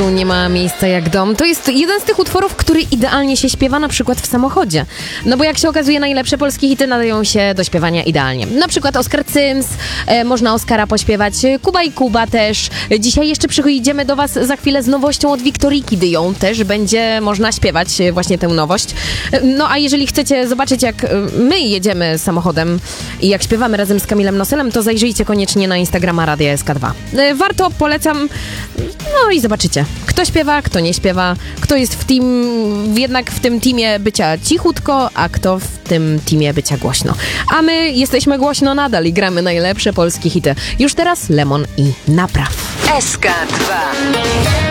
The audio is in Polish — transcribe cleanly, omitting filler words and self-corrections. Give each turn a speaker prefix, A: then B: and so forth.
A: utworu Nie ma miejsca jak dom. To jest jeden z tych utworów, który idealnie się śpiewa na przykład w samochodzie. No bo jak się okazuje, najlepsze polskie hity nadają się do śpiewania idealnie. Na przykład Oskar Cyms, można Oskara pośpiewać, Kuba i Kuba też. Dzisiaj jeszcze przyjdziemy do was za chwilę z nowością od Wiktoriki Dyją. Też będzie można śpiewać właśnie tę nowość. No a jeżeli chcecie zobaczyć, jak my jedziemy samochodem i jak śpiewamy razem z Kamilem Noselem, to zajrzyjcie koniecznie na Instagrama Radia SK2. Warto, polecam, no i zobaczycie, kto śpiewa, kto nie śpiewa, kto jest jednak w tym teamie bycia cichutko, a kto w tym teamie bycia głośno. A my jesteśmy głośno nadal i gramy najlepsze polskie hity. Już teraz Lemon i Napraw.
B: SK2